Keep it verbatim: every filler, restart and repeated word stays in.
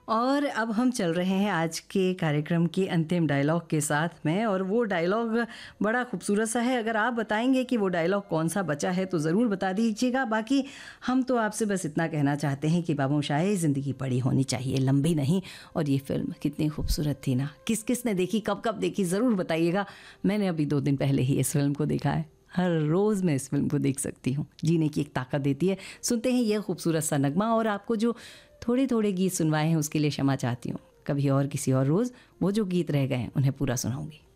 और अब हम चल रहे हैं आज के कार्यक्रम के अंतिम डायलॉग के साथ में, और वो डायलॉग बड़ा खूबसूरत सा है। अगर आप बताएंगे कि वो डायलॉग कौन सा बचा है तो ज़रूर बता दीजिएगा। बाकी हम तो आपसे बस इतना कहना चाहते हैं कि बाबूशाही ज़िंदगी बड़ी होनी चाहिए, लंबी नहीं। और ये फिल्म कितनी खूबसूरत थी ना, किस किस ने देखी, कब कब देखी, ज़रूर बताइएगा। मैंने अभी दो दिन पहले ही इस फिल्म को देखा है। हर रोज़ मैं इस फिल्म को देख सकती हूँ, जीने की एक ताकत देती है। सुनते हैं यह खूबसूरत सा नगमा, और आपको जो थोड़े थोड़े गीत सुनवाए हैं उसके लिए क्षमा चाहती हूँ। कभी और किसी और रोज़ वो जो गीत रह गए हैं उन्हें पूरा सुनाऊंगी।